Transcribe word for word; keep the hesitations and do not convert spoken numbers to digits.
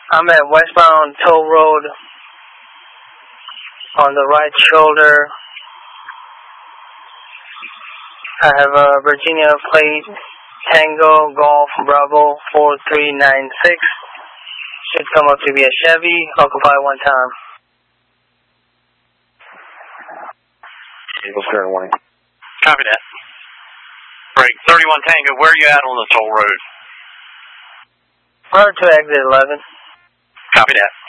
I'm at westbound Toll Road on the right shoulder. I have a Virginia plate Tango Golf Bravo four three nine six. Should come up to be a Chevy. Occupy one time. Eagle Square warning. Copy that. Break thirty-one Tango, where are you at on the toll road? Prior to exit eleven. Copy that.